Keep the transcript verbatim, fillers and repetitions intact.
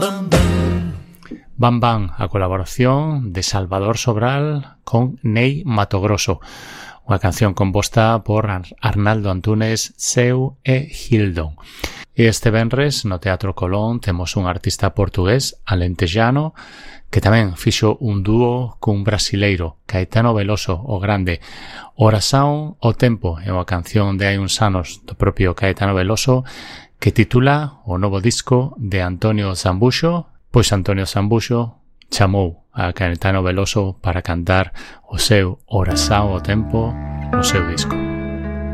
Bam Bam, a colaboración de Salvador Sobral con Ney Matogrosso, unha canción composta por Arnaldo Antunes, Seu e Hildon. E este venres no Teatro Colón temos un artista portugués, alentejano, que tamén fixo un dúo cun brasileiro, Caetano Veloso, o grande. Oración ao tempo é unha canción de hai uns anos do propio Caetano Veloso que titula o novo disco de Antonio Zambuxo. Pois Antonio Zambuxo chamou a Caetano Veloso para cantar o seu Oración ao tempo no seu disco.